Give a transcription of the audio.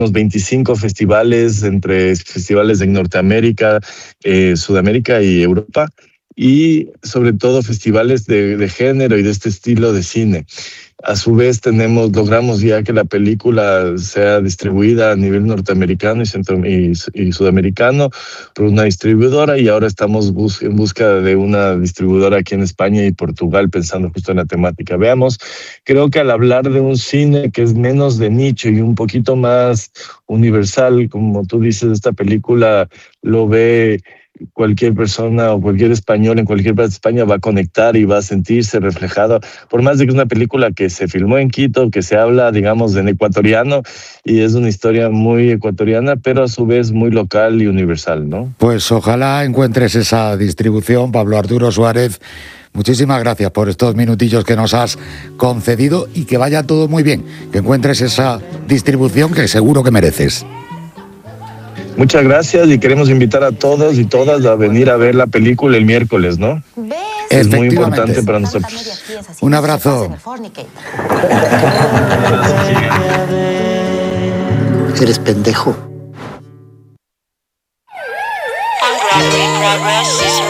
unos 25 festivales, entre festivales de Norteamérica, Sudamérica y Europa, y sobre todo festivales de género y de este estilo de cine. A su vez logramos ya que la película sea distribuida a nivel norteamericano y sudamericano por una distribuidora, y ahora estamos en busca de una distribuidora aquí en España y Portugal, pensando justo en la temática. Veamos, creo que al hablar de un cine que es menos de nicho y un poquito más universal, como tú dices, esta película lo ve cualquier persona o cualquier español en cualquier parte de España, va a conectar y va a sentirse reflejado, por más de que es una película que se filmó en Quito, que se habla, digamos, en ecuatoriano, y es una historia muy ecuatoriana, pero a su vez muy local y universal, ¿no? Pues ojalá encuentres esa distribución, Pablo Arturo Suárez. Muchísimas gracias por estos minutillos que nos has concedido y que vaya todo muy bien, que encuentres esa distribución que seguro que mereces. Muchas gracias, y queremos invitar a todos y todas a venir a ver la película el miércoles, ¿no? Es muy importante para nosotros. Un abrazo. Eres pendejo.